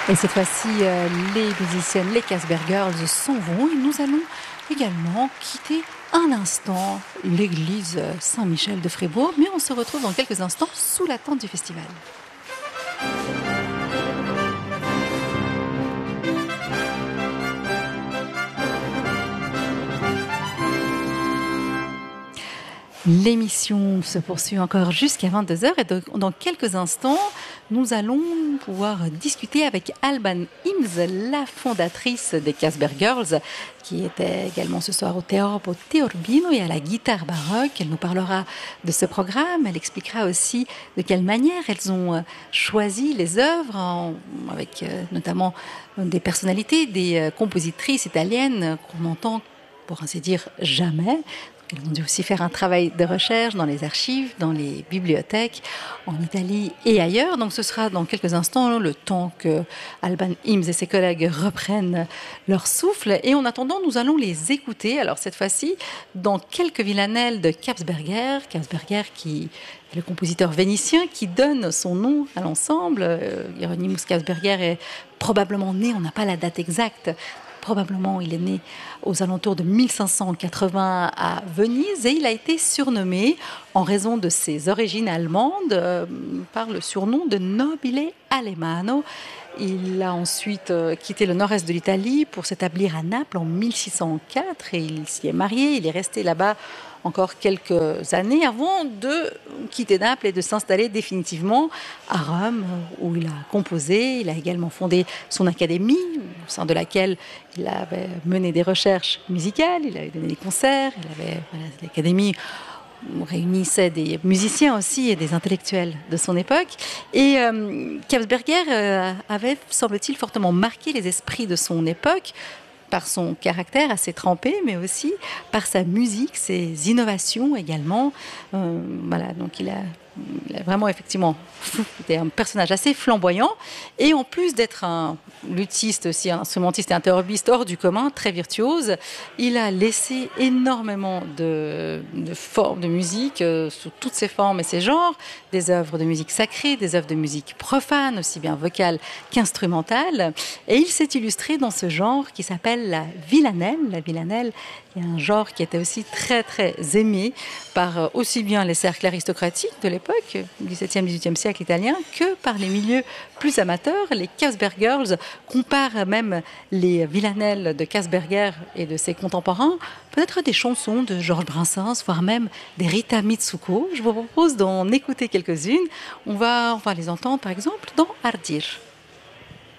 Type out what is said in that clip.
Et cette fois-ci, les musiciennes, les Casper Girls s'en vont et nous allons également quitter un instant l'église Saint-Michel de Fribourg, mais on se retrouve dans quelques instants sous la tente du festival. L'émission se poursuit encore jusqu'à 22h et dans quelques instants, nous allons pouvoir discuter avec Alban Ims, la fondatrice des Casper Girls, qui était également ce soir au Teorbino et à la guitare baroque. Elle nous parlera de ce programme, elle expliquera aussi de quelle manière elles ont choisi les œuvres, avec notamment des personnalités, des compositrices italiennes qu'on entend, pour ainsi dire, jamais. Elles ont dû aussi faire un travail de recherche dans les archives, dans les bibliothèques, en Italie et ailleurs. Donc ce sera dans quelques instants le temps que Alban Ims et ses collègues reprennent leur souffle. Et en attendant, nous allons les écouter. Alors cette fois-ci, dans quelques villanelles de Kapsberger. Kapsberger qui est le compositeur vénitien qui donne son nom à l'ensemble. Hieronymus Kapsberger est probablement né, on n'a pas la date exacte. Probablement, il est né aux alentours de 1580 à Venise et il a été surnommé, en raison de ses origines allemandes, par le surnom de Nobile Alemano. Il a ensuite quitté le nord-est de l'Italie pour s'établir à Naples en 1604 et il s'y est marié. Il est resté là-bas encore quelques années avant de quitter Naples et de s'installer définitivement à Rome, où il a composé. Il a également fondé son académie, au sein de laquelle il avait mené des recherches musicales, il avait donné des concerts, l'académie réunissait des musiciens aussi et des intellectuels de son époque. Et Kapsberger avait, semble-t-il, fortement marqué les esprits de son époque, par son caractère assez trempé, mais aussi par sa musique, ses innovations également. Donc il a vraiment effectivement été un personnage assez flamboyant et en plus d'être un luthiste, aussi un instrumentiste et un théorbiste hors du commun, très virtuose, il a laissé énormément de formes de musique sous toutes ses formes et ses genres, des œuvres de musique sacrée, des œuvres de musique profane, aussi bien vocale qu'instrumentale, et il s'est illustré dans ce genre qui s'appelle la villanelle. La villanelle est un genre qui était aussi très très aimé par aussi bien les cercles aristocratiques de l'époque, 17e, 18e siècle italien, que par les milieux plus amateurs. Les Casper Girls comparent même les villanelles de Kapsberger et de ses contemporains, peut-être des chansons de Georges Brassens, voire même des Rita Mitsuko. Je vous propose d'en écouter quelques-unes. On va les entendre par exemple dans Ardir.